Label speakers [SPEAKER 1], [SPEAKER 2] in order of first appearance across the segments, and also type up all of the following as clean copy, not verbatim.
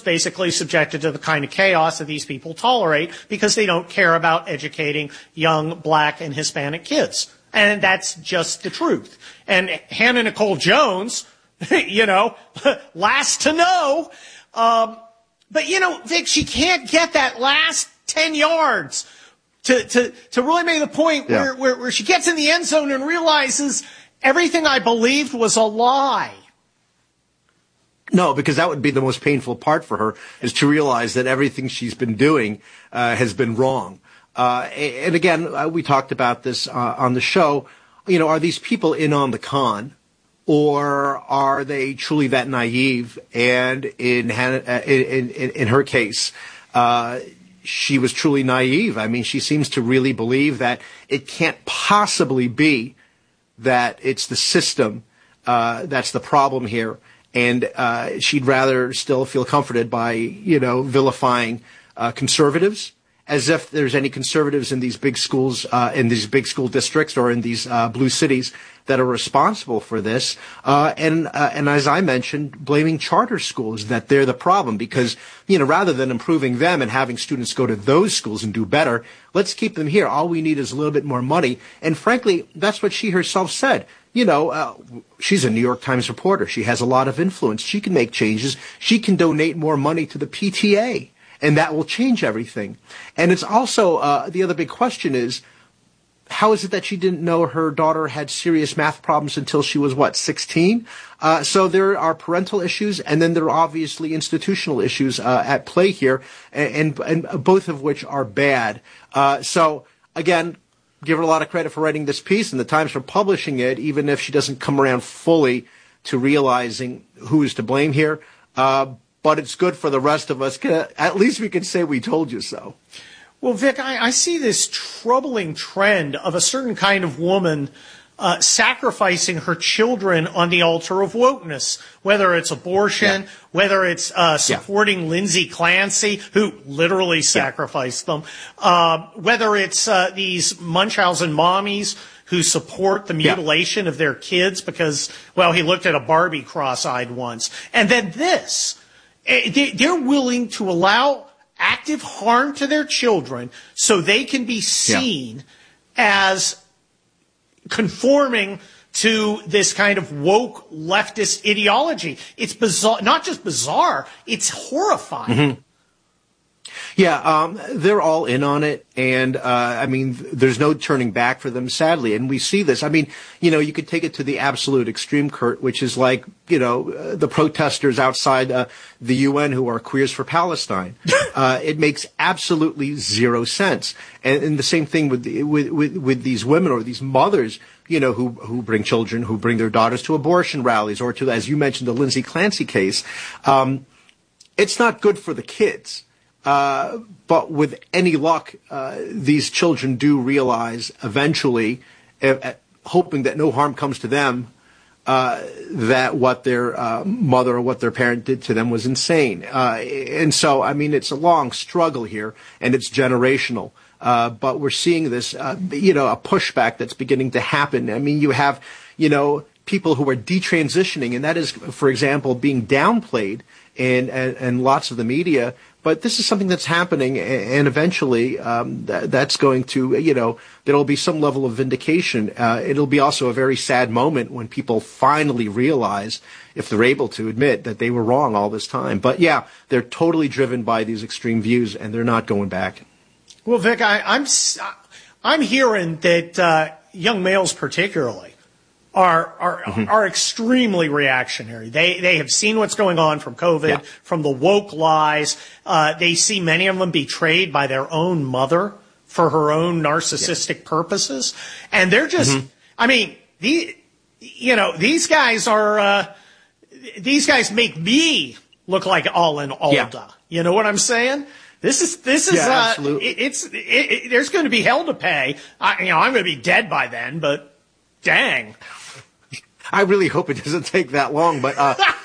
[SPEAKER 1] basically subjected to the kind of chaos that these people tolerate because they don't care about educating young black and Hispanic kids. And that's just the truth. And Hannah Nicole Jones, last to know. But, Vic, she can't get that last 10 yards to really make the point where she gets in the end zone and realizes everything I believed was a lie.
[SPEAKER 2] No, because that would be the most painful part for her, is to realize that everything she's been doing has been wrong. And again, we talked about this on the show. Are these people in on the con, or are they truly that naive? And in her case, she was truly naive. I mean, she seems to really believe that it can't possibly be that it's the system that's the problem here. And she'd rather still feel comforted by, vilifying conservatives, as if there's any conservatives in these big schools, in these big school districts or in these blue cities that are responsible for this. And as I mentioned, blaming charter schools, that they're the problem because, rather than improving them and having students go to those schools and do better, let's keep them here. All we need is a little bit more money. And frankly, that's what she herself said. She's a New York Times reporter. She has a lot of influence. She can make changes. She can donate more money to the PTA, and that will change everything. And it's also, the other big question is, how is it that she didn't know her daughter had serious math problems until she was, 16? So there are parental issues, and then there are obviously institutional issues at play here, and both of which are bad. So, again, give her a lot of credit for writing this piece and the Times for publishing it, even if she doesn't come around fully to realizing who is to blame here. But it's good for the rest of us. At least we can say we told you so.
[SPEAKER 1] Well, Vic, I see this troubling trend of a certain kind of woman sacrificing her children on the altar of wokeness, whether it's abortion, whether it's supporting Lindsay Clancy, who literally sacrificed them, whether it's these Munchausen mommies who support the mutilation of their kids because, he looked at a Barbie cross-eyed once. And then this. They're willing to allow active harm to their children so they can be seen as conforming to this kind of woke leftist ideology. It's bizarre, not just bizarre, it's horrifying.
[SPEAKER 2] Mm-hmm. Yeah, they're all in on it, and there's no turning back for them, sadly. And we see this. You could take it to the absolute extreme, Kurt, which is like, the protesters outside the UN who are Queers for Palestine. It makes absolutely zero sense. And the same thing with these women or these mothers, who bring children, who bring their daughters to abortion rallies or to, as you mentioned, the Lindsay Clancy case. It's not good for the kids. But with any luck, these children do realize eventually, hoping that no harm comes to them, that what their mother or what their parent did to them was insane. And so, it's a long struggle here, and it's generational. But we're seeing this, a pushback that's beginning to happen. You have, people who are detransitioning, and that is, for example, being downplayed in lots of the media. But this is something that's happening, and eventually that's going to, there will be some level of vindication. It'll be also a very sad moment when people finally realize, if they're able to admit that they were wrong all this time. But they're totally driven by these extreme views, and they're not going back.
[SPEAKER 1] Well, Vic, I'm hearing that young males particularly are extremely reactionary. They have seen what's going on from COVID, from the woke lies. They see many of them betrayed by their own mother for her own narcissistic purposes. And they're just, these guys make me look like Alan Alda. You know what I'm saying? This is there's going to be hell to pay. I'm going to be dead by then, but dang.
[SPEAKER 2] I really hope it doesn't take that long, but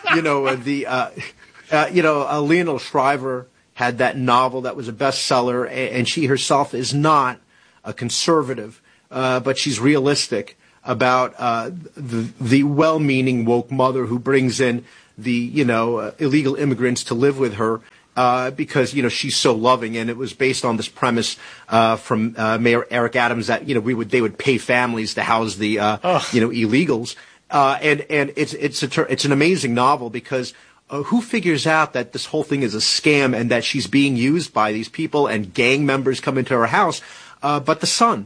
[SPEAKER 2] Lionel Shriver had that novel that was a bestseller, and she herself is not a conservative, but she's realistic about the well-meaning woke mother who brings in the illegal immigrants to live with her. Because she's so loving, and it was based on this premise from Mayor Eric Adams that they would pay families to house the illegals, and it's an amazing novel because who figures out that this whole thing is a scam and that she's being used by these people and gang members come into her house, but the son.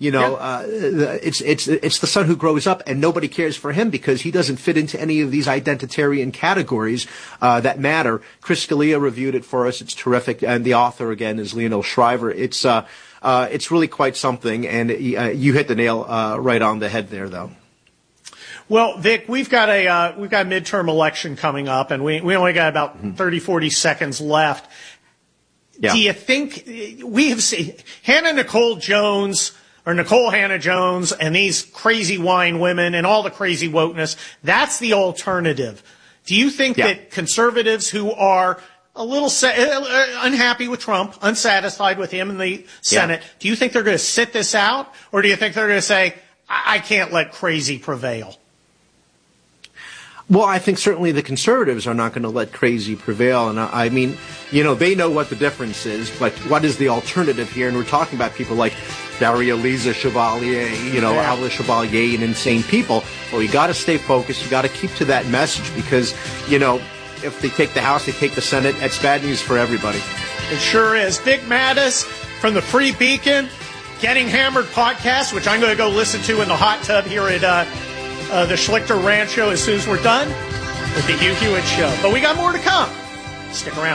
[SPEAKER 2] It's the son who grows up, and nobody cares for him because he doesn't fit into any of these identitarian categories that matter. Chris Scalia reviewed it for us; it's terrific, and the author again is Leonel Shriver. It's really quite something, and you hit the nail right on the head there, though.
[SPEAKER 1] Well, Vic, we've got a midterm election coming up, and we only got about 30, 40 seconds left. Yeah. Do you think we have seen Nicole Hannah Jones and these crazy wine women and all the crazy wokeness, that's the alternative. Do you think that conservatives who are a little unhappy with Trump, unsatisfied with him in the Senate, do you think they're going to sit this out? Or do you think they're going to say, I can't let crazy prevail?
[SPEAKER 2] Well, I think certainly the conservatives are not going to let crazy prevail. And I mean, they know what the difference is, but what is the alternative here? And we're talking about people like Marie-Élise Chevalier, Alva Chevalier and insane people. Well, you got to stay focused. You got to keep to that message because, if they take the House, they take the Senate, that's bad news for everybody.
[SPEAKER 1] It sure is. Vic Mattis from the Free Beacon, Getting Hammered podcast, which I'm going to go listen to in the hot tub here at the Schlichter Rancho as soon as we're done with the Hugh Hewitt Show. But we got more to come. Stick around.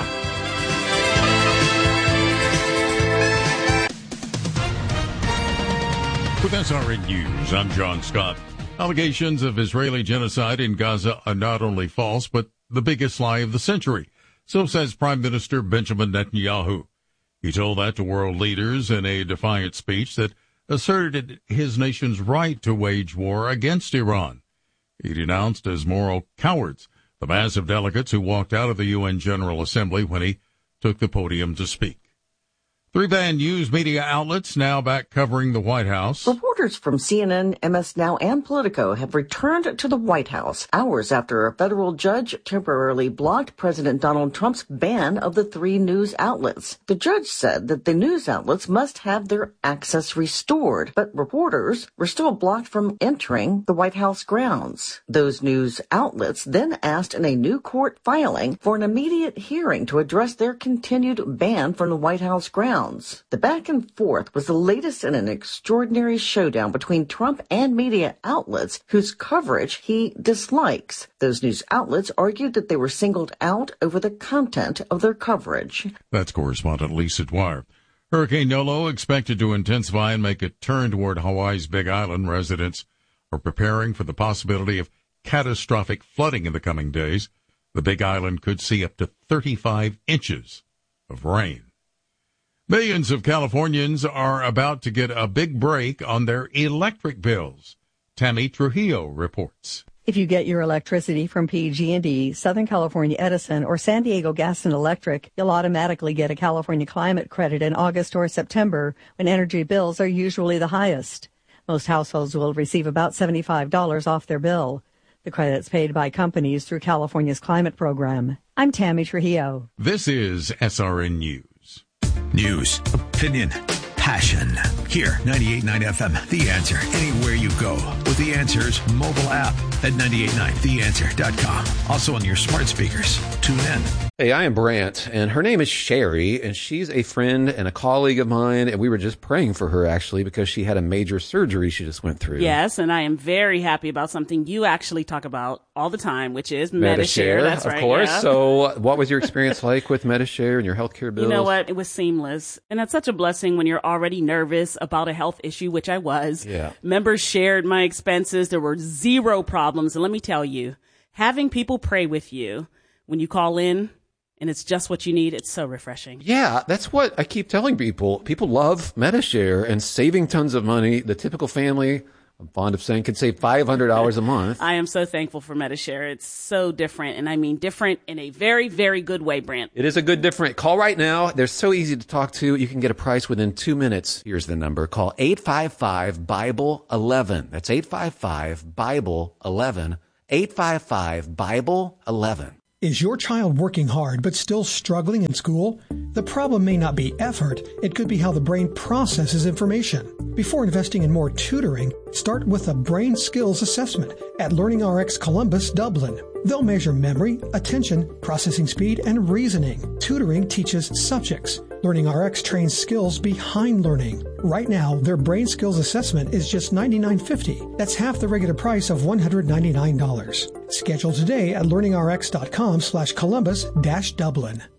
[SPEAKER 3] With SRN News, I'm John Scott. Allegations of Israeli genocide in Gaza are not only false, but the biggest lie of the century. So says Prime Minister Benjamin Netanyahu. He told that to world leaders in a defiant speech that asserted his nation's right to wage war against Iran. He denounced as moral cowards the massive delegates who walked out of the UN General Assembly when he took the podium to speak. Three banned news media outlets now back covering the White House.
[SPEAKER 4] Reporters from CNN, MS Now, and Politico have returned to the White House hours after a federal judge temporarily blocked President Donald Trump's ban of the three news outlets. The judge said that the news outlets must have their access restored, but reporters were still blocked from entering the White House grounds. Those news outlets then asked in a new court filing for an immediate hearing to address their continued ban from the White House grounds. The back and forth was the latest in an extraordinary showdown between Trump and media outlets whose coverage he dislikes. Those news outlets argued that they were singled out over the content of their coverage.
[SPEAKER 3] That's correspondent Lisa Dwyer. Hurricane Nolo expected to intensify and make a turn toward Hawaii's Big Island. Residents are preparing for the possibility of catastrophic flooding in the coming days. The Big Island could see up to 35 inches of rain. Millions of Californians are about to get a big break on their electric bills. Tammy Trujillo reports.
[SPEAKER 5] If you get your electricity from PG&E, Southern California Edison, or San Diego Gas and Electric, you'll automatically get a California climate credit in August or September when energy bills are usually the highest. Most households will receive about $75 off their bill. The credit's paid by companies through California's climate program. I'm Tammy Trujillo.
[SPEAKER 3] This is SRN News.
[SPEAKER 6] News, opinion, passion. Here, 98.9 FM, The Answer. Anywhere you go with The Answer's mobile app at 989theanswer.com. Also on your smart speakers. Tune in.
[SPEAKER 7] Hey, I am Brant, and her name is Sherry, and she's a friend and a colleague of mine, and we were just praying for her, actually, because she had a major surgery she just went through.
[SPEAKER 8] Yes, and I am very happy about something you actually talk about all the time, which is Medi-Share. That's right,
[SPEAKER 7] of course.
[SPEAKER 8] Yeah.
[SPEAKER 7] So what was your experience like with Medi-Share and your healthcare bills?
[SPEAKER 8] You know what? It was seamless, and it's such a blessing when you're already nervous about a health issue, which I was.
[SPEAKER 7] Yeah.
[SPEAKER 8] Members shared my expenses. There were zero problems, and let me tell you, having people pray with you when you call in, and it's just what you need. It's so refreshing.
[SPEAKER 7] Yeah, that's what I keep telling people. People love Medi-Share and saving tons of money. The typical family, I'm fond of saying, can save $500 a month.
[SPEAKER 8] I am so thankful for Medi-Share. It's so different, and I mean different in a very, very good way, Brant.
[SPEAKER 7] It is a good different. Call right now. They're so easy to talk to. You can get a price within 2 minutes. Here's the number. Call 855-BIBLE-11. That's 855-BIBLE-11. 855-BIBLE-11.
[SPEAKER 9] Is your child working hard but still struggling in school? The problem may not be effort. It could be how the brain processes information. Before investing in more tutoring, start with a brain skills assessment at LearningRx Columbus, Dublin. They'll measure memory, attention, processing speed, and reasoning. Tutoring teaches subjects. LearningRx trains skills behind learning. Right now, their brain skills assessment is just $99.50. That's half the regular price of $199. Schedule today at learningrx.com/Columbus-Dublin.